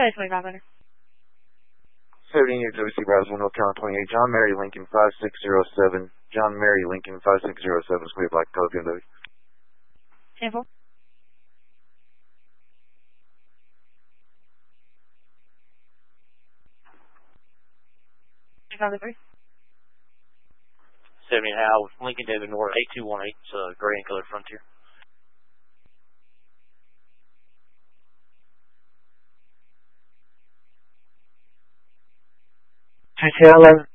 ahead, 25 under. 70 near WC Brownsville, North Carolina 28, John Mary Lincoln 5607, John Mary Lincoln 5607, Square Black Code, BMW. 10-4. Chicago 3. 70 now, Lincoln David North 8218, gray and colored Frontier. Tail 11.